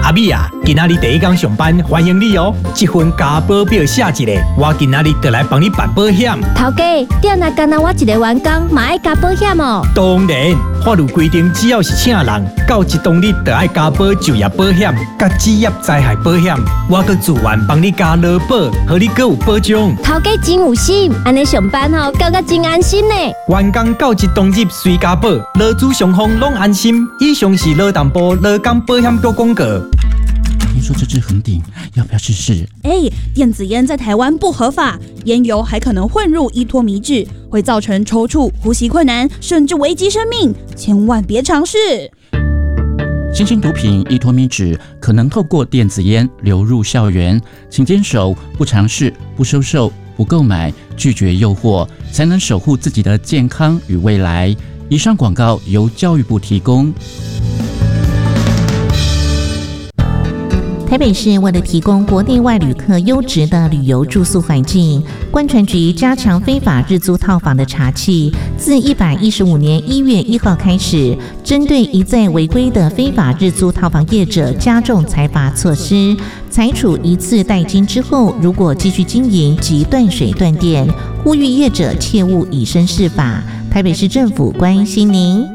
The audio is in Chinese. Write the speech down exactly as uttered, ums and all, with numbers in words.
阿美啊，今仔日第一天上班，欢迎你哦！这份加保表写一个，我今仔日就来帮你办保险。 头家，店内干那我一个员工，嘛爱加保险哦。 当然，法律规定，只要是请人，到一当日就要加保就业保险、甲职业灾害保险。我阁自愿帮你加劳保，互你阁有保障。 头家真有心，安尼上班吼，感觉真安心呢。 员工到一当日随加保，劳资双方拢安心。以上是劳动部劳工保险局广告。 听说这支很顶，要不要试试？ 哎，电子烟在台湾不合法，烟油还可能混入依托米酯，会造成抽搐、呼吸困难，甚至危及生命，千万别尝试。 新型毒品依托米酯可能透过电子烟流入校园，请坚守不尝试、不收受、不购买、拒绝诱惑，才能守护自己的健康与未来。以上广告由教育部提供。 台北市为了提供国内外旅客优质的旅游住宿环境，观传局加强非法日租套房的查缉。自一百一十五年一月一号开始，针对一再违规的非法日租套房业者，加重裁罚措施，裁处一次代金之后，如果继续经营即断水断电，呼吁业者切勿以身试法。台北市政府关心您。